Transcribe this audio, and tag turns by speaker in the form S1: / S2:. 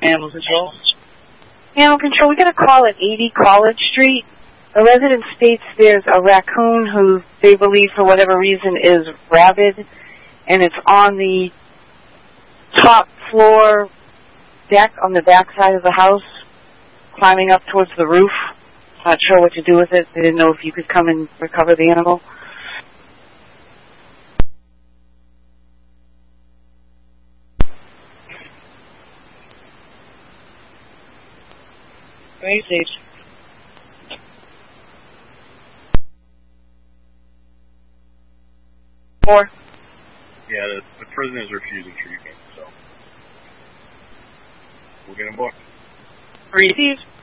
S1: Animal control.
S2: Animal control, we got a call at 80 College Street. A resident states there's a raccoon who they believe for whatever reason is rabid, and it's on the top floor deck on the back side of the house, climbing up towards the roof. Not sure what to do with it. They didn't know if you could come and recover the animal.
S1: Very safe.
S2: Four.
S3: Yeah, the prison is refusing treatment, so we'll get him booked.
S2: Received.